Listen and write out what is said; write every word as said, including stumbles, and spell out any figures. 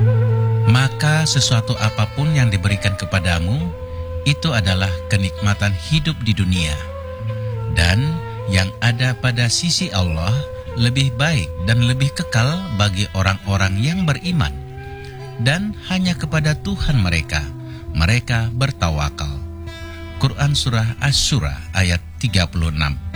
Maka sesuatu apapun yang diberikan kepadamu, itu adalah kenikmatan hidup di dunia. Dan yang ada pada sisi Allah lebih baik dan lebih kekal bagi orang-orang yang beriman. Dan hanya kepada Tuhan mereka, mereka bertawakal. Quran Surah Asy-Syura ayat tiga puluh enam.